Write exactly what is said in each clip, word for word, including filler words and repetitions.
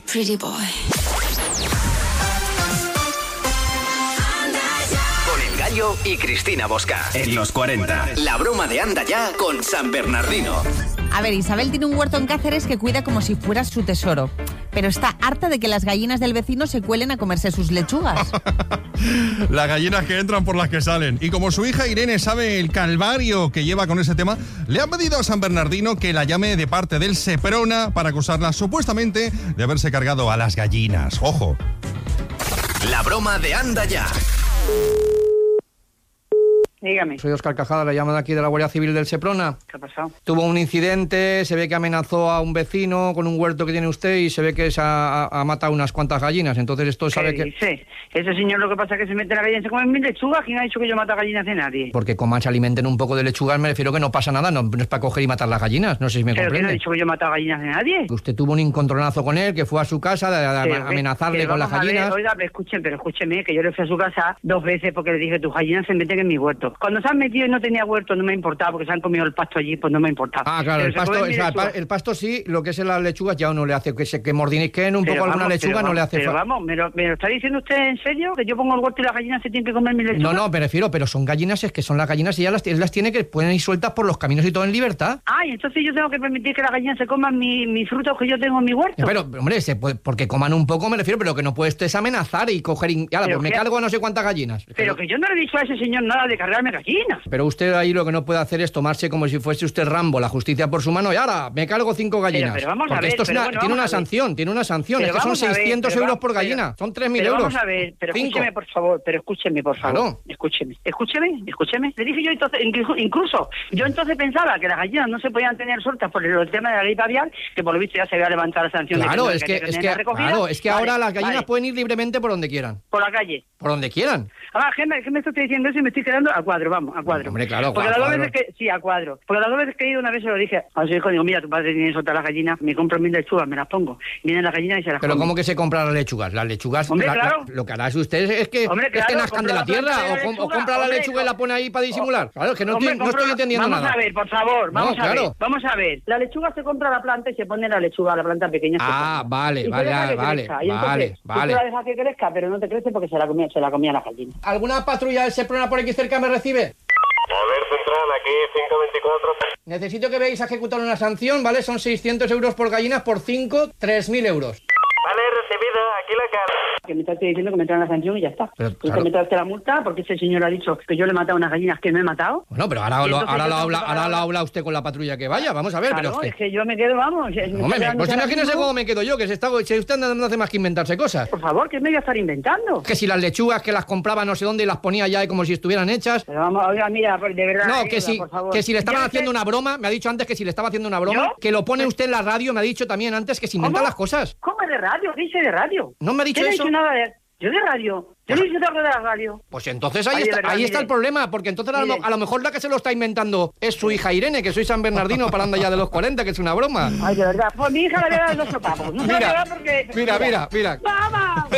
Pretty boy. Con El Gallo y Cristina Bosca. En los cuarenta. La broma de Anda Ya con San Bernardino. A ver, Isabel tiene un huerto en Cáceres que cuida como si fuera su tesoro, pero está harta de que las gallinas del vecino se cuelen a comerse sus lechugas. Las gallinas que entran por las que salen. Y como su hija Irene sabe el calvario que lleva con ese tema, le ha pedido a San Bernardino que la llame de parte del Seprona para acusarla supuestamente de haberse cargado a las gallinas. ¡Ojo! La broma de Anda Ya. Dígame. Soy Óscar Cajada, le llamo de aquí de la Guardia Civil del Seprona. ¿Qué ha pasado? Tuvo un incidente, se ve que amenazó a un vecino con un huerto que tiene usted y se ve que se ha, ha matado unas cuantas gallinas. Entonces esto sabe ¿Qué que... dice? Ese señor lo que pasa es que se mete la gallina y se come mil lechugas. ¿Quién ha dicho que yo mato a gallinas de nadie? Porque coman, se alimenten un poco de lechugas, me refiero que no pasa nada, no, no es para coger y matar las gallinas, no sé si me ¿Pero quién comprende. ha dicho que yo mato a gallinas de nadie? Usted tuvo un encontronazo con él, que fue a su casa a, a, Pero a que- amenazarle pero con las vamos a ver, gallinas. Oiga, pero escuchen, pero escúcheme, que yo le fui a su casa dos veces porque le dije, tus gallinas se meten en mi huerto. Cuando se han metido y no tenía huerto, no me importaba, porque se han comido el pasto allí, pues no me importaba. Ah, claro, Pero el se pasto, comen o mi sea, el, pa- lechuga. el pasto sí, lo que es las lechugas ya uno le hace, que se que mordisquen un Pero poco alguna vamos, lechuga pero no le vamos, hace Pero falta. vamos, ¿me lo, ¿me lo está diciendo usted en serio? ¿Que yo pongo el huerto y las gallinas se tienen que comer mi lechuga? No, no, me refiero, pero son gallinas, es que son las gallinas y ya las, él las tiene que pueden ir sueltas por los caminos y todo en libertad. Ah, y entonces yo tengo que permitir que las gallinas se coman mi- mis frutos que yo tengo en mi huerto. Pero, hombre, se puede, porque coman un poco, me refiero, pero lo que no puede esto es amenazar y coger... Y, ala, Pero pues me qué- cargo a no sé cuántas gallinas. Pero que yo no le he dicho a ese señor nada de cargarme gallinas. Pero usted ahí lo que no puede hacer es tomarse como si fuese usted Rambo, la justicia por su mano, y ahora me cargo cinco gallinas. pero vamos a porque ver, esto es pero una- bueno, tiene vamos una a ver. sanción, tiene una sanción. Pero Es que son vamos a ver, seiscientos pero euros va- por pero- gallina, son tres mil Pero euros. vamos a ver, pero Cinco. escúcheme, por favor, pero escúcheme, por favor. Claro. Escúcheme, escúcheme, escúcheme. Le dije yo entonces, incluso, incluso, yo entonces pensaba que las gallinas no se podían tener sueltas por el, el tema de la gripe aviar, que por lo visto ya se había levantado la sanción. Claro, de es que, había es tener que, recogida. claro, es que Vale, ahora las gallinas vale, pueden ir libremente por donde quieran. por la calle. Por donde quieran. Ahora, ¿qué me, qué me estoy diciendo eso y me estoy quedando a cuadro? Vamos, a cuadro. Hombre, claro, Porque a las dos cuadro. veces que... Sí, a cuadro. Porque las dos veces que he ido, una vez se lo dije a su hijo, digo, mira, tu padre tiene que soltar las gallinas, me compro mil lechugas, me las pongo. Vienen las gallinas y se las Pero comen. ¿cómo que se compran las lechugas? Las lechugas, Hombre, la- la- claro. lo que hará usted es que, Hombre, es que claro, nazcan de la compra la tierra planta de o, la com- o lechuga, compra la hombre, lechuga y la pone ahí para disimular. Claro, es que no, Hombre, estoy, no compro- estoy entendiendo vamos nada. a ver, por favor, vamos No, a claro. ver, vamos a ver. La lechuga se compra la planta y se pone la lechuga, la planta pequeña. se Ah, compra. vale, Y se vale, deja que vale, crezca. Y vale, entonces, vale. Tú la dejas que crezca, pero no te crece porque se la comía, se la comía la gallina. ¿Alguna patrulla del Seprona por aquí cerca me recibe? A ver, Central, aquí cinco veinticuatro. Necesito que veáis a ejecutar una sanción, ¿vale? Son seiscientos euros por gallinas, por cinco, tres mil euros. Vale, recibido, aquí la cara. Que me estás diciendo que me traen la sanción y ya está. Pero, Tú claro. te metes la multa porque ese señor ha dicho que yo le he matado unas gallinas que no he matado. Bueno, pero ahora, Y lo, entonces ahora, yo lo tengo habla, que ahora pagar- lo habla usted con la patrulla que vaya, vamos a ver, Claro, pero es usted... que yo me quedo, vamos. me está Hombre, quedando pues ahora imagínese mismo. cómo me quedo yo, que se está, si usted no hace más que inventarse cosas. Por favor, que me voy a estar inventando. Que si las lechugas que las compraba no sé dónde y las ponía ya como si estuvieran hechas. Pero vamos, oiga, mira, de verdad. No, ayuda, que si, por favor. que si le estaban Ya haciendo sé- una broma, me ha dicho antes que si le estaba haciendo una broma, ¿Yo? que lo pone usted en la radio, me ha dicho también antes que se inventa ¿Cómo? las cosas. ¿Cómo de radio? ¿Qué hice de radio? No me ha dicho Yo no he eso. dicho nada de... Yo de radio. Yo no hice algo de la radio. Pues entonces ahí, Ay, de está, verdad, ahí mire. está el problema, porque entonces a lo, Mire. a lo mejor la que se lo está inventando es su hija Irene, que soy San Bernardino para andar ya de los cuarenta, que es una broma. Ay, de verdad. Pues mi hija le voy a dar dos sopapos. No se Mira, lo voy a dar porque... mira, mira, mira. ¡Mamá!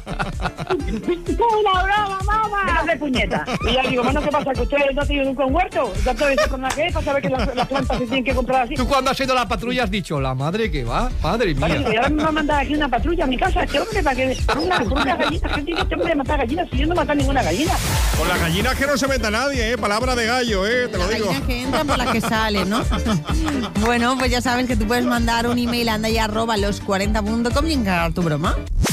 ¡Una broma, mamá! ¡Déjate puñeta! Y ya digo, bueno, ¿qué pasa? ¿Que ustedes no tienen nunca un huerto? ¿Ya todo eso con la que es para saber que las, las plantas se tienen que comprar así? Tú cuando has ido a la patrulla has dicho, la madre que va, madre Vale, digo, y mía. ahora me va a mandar aquí una patrulla a mi casa. Este hombre, para que... Por una, por una gallina. ¿Qué tiene este hombre de matar gallinas? Si yo no mato ninguna gallina. Con las gallinas que no se meta nadie, ¿eh? Palabra de gallo, ¿eh? Te lo Las digo. gallinas que entran por las que salen, ¿no? Bueno, pues ya sabes que tú puedes mandar un email a andaya arroba los cuarenta punto com y encargar tu broma.